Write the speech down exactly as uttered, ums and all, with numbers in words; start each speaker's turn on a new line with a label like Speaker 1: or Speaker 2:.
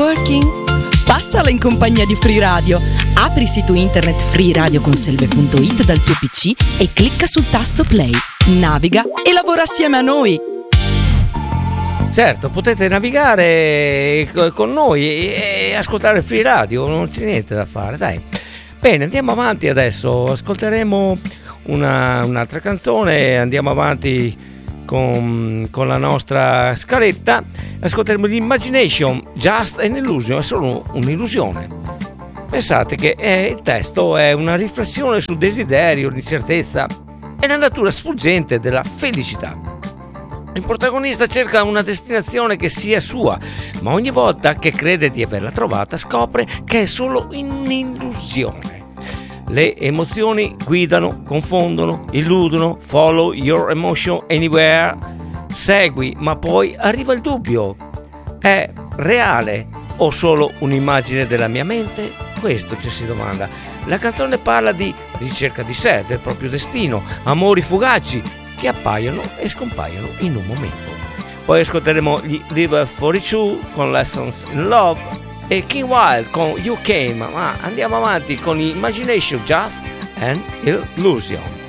Speaker 1: working? Passala in compagnia di Free Radio. Apri il sito internet free radio conselve punto it dal tuo P C e clicca sul tasto play. Naviga e lavora assieme a noi.
Speaker 2: Certo, potete navigare con noi e ascoltare Free Radio, non c'è niente da fare, dai. Bene, andiamo avanti adesso, ascolteremo una, un'altra canzone, andiamo avanti con, con la nostra scaletta, ascolteremo l'Imagination, Just an Illusion, è solo un'illusione. Pensate che è, il testo è una riflessione sul desiderio, l'incertezza e la natura sfuggente della felicità. Il protagonista cerca una destinazione che sia sua, ma ogni volta che crede di averla trovata scopre che è solo un'illusione. Le emozioni guidano, confondono, illudono, follow your emotion anywhere, segui, ma poi arriva il dubbio. È reale o solo un'immagine della mia mente? Questo ci si domanda. La canzone parla di ricerca di sé, del proprio destino, amori fugaci che appaiono e scompaiono in un momento. Poi ascolteremo gli Level quarantadue con Lessons in Love e King Wild con You Came, ma andiamo avanti con Imagination, Just an Illusion.